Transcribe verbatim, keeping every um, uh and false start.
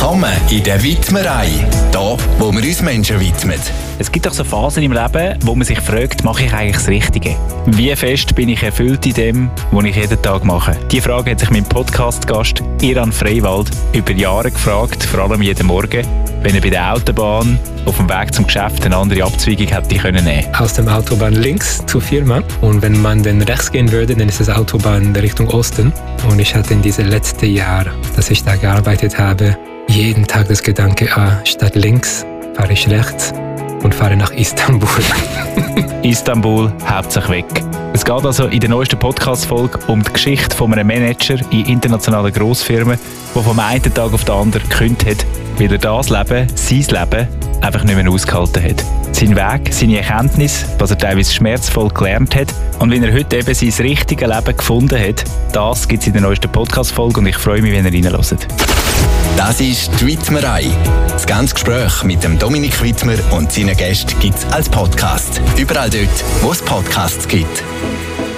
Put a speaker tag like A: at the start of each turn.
A: Willkommen in der Widmerei, da wo wir uns Menschen widmen.
B: Es gibt auch so Phasen im Leben, wo man sich fragt, mache ich eigentlich das Richtige? Wie fest bin ich erfüllt in dem, was ich jeden Tag mache? Diese Frage hat sich mein Podcast-Gast Iran Freiwald über Jahre gefragt, vor allem jeden Morgen, wenn er bei der Autobahn auf dem Weg zum Geschäft eine andere Abzweigung hätte können nehmen.
C: Aus dem Autobahn links zur Firma, und wenn man dann rechts gehen würde, dann ist es Autobahn Richtung Osten. Und ich hatte in diesem letzten Jahr, dass ich da gearbeitet habe, jeden Tag das Gedanke, ah, statt links fahre ich rechts und fahre nach Istanbul.
B: Istanbul, Hauptsache weg. Es geht also in der neuesten Podcast-Folge um die Geschichte von einem Manager in internationalen Grossfirmen, der vom einen Tag auf den anderen gekündigt hat, weil er das Leben, sein Leben, einfach nicht mehr ausgehalten hat. Sein Weg, seine Erkenntnis, was er teilweise schmerzvoll gelernt hat und wie er heute eben sein richtiges Leben gefunden hat, das gibt es in der neuesten Podcast-Folge und ich freue mich, wenn ihr reinhört.
A: Das ist die Widmerei. Das ganze Gespräch mit dem Dominik Widmer und seinen Gästen gibt es als Podcast. Überall dort, wo es Podcasts gibt.